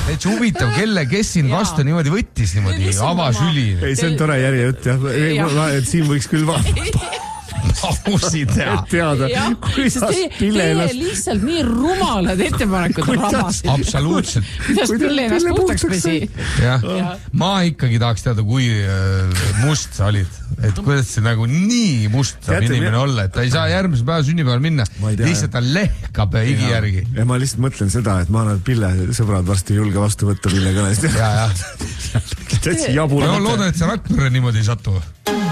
täitsa huvitav, kes siin vastu niimoodi võttis niimoodi avasüli. Ei, see on tore järjejutt, jah. Siin võiks küll teada, kuidas Pille ennast... Teie lihtsalt nii rumalad ettepanekud ramas. Absoluutselt. Kuidas Pille ennast puhtaks pesi? Ma ikkagi tahaks teada, kui must sa olid. Et kuidas see nagu nii must saab inimene olla, et ta ei saa järgmise päeva sünnipäeval minna. Lihtsalt ta lehkab higi järgi. Ja ma lihtsalt mõtlen seda, et ma annan Pille sõbrad varsti julge vastu võtta Pille kõnest. Ja. Täitsi jabula. Ma loodan, et see Rakvere niimoodi ei satu.